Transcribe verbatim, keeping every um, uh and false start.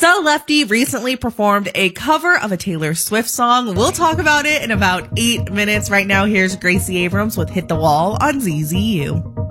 So Lefty recently performed a cover of a Taylor Swift song. We'll talk about it in about eight minutes. Right now, here's Gracie Abrams with Hit the Wall on Z Z U.